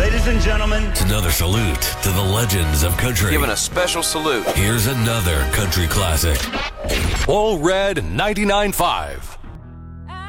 Ladies and gentlemen, it's another salute to the legends of country. Giving a special salute. Here's another country classic. All Red 99.5.